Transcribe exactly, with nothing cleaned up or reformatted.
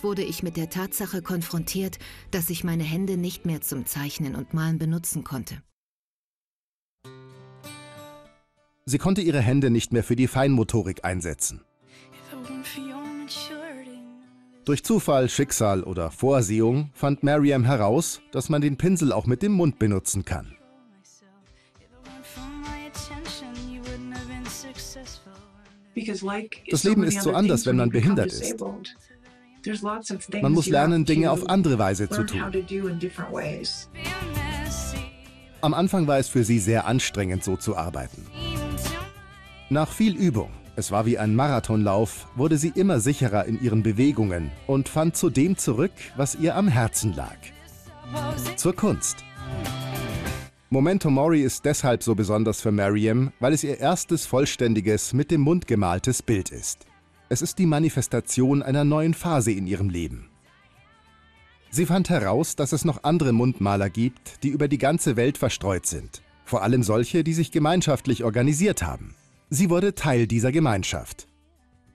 wurde ich mit der Tatsache konfrontiert, dass ich meine Hände nicht mehr zum Zeichnen und Malen benutzen konnte. Sie konnte ihre Hände nicht mehr für die Feinmotorik einsetzen. Durch Zufall, Schicksal oder Vorsehung fand Maryam heraus, dass man den Pinsel auch mit dem Mund benutzen kann. Das Leben ist so anders, wenn man behindert ist. Man muss lernen, Dinge auf andere Weise zu tun. Am Anfang war es für sie sehr anstrengend, so zu arbeiten. Nach viel Übung, es war wie ein Marathonlauf, wurde sie immer sicherer in ihren Bewegungen und fand zu dem zurück, was ihr am Herzen lag: zur Kunst. Memento Mori ist deshalb so besonders für Maryam, weil es ihr erstes vollständiges, mit dem Mund gemaltes Bild ist. Es ist die Manifestation einer neuen Phase in ihrem Leben. Sie fand heraus, dass es noch andere Mundmaler gibt, die über die ganze Welt verstreut sind. Vor allem solche, die sich gemeinschaftlich organisiert haben. Sie wurde Teil dieser Gemeinschaft.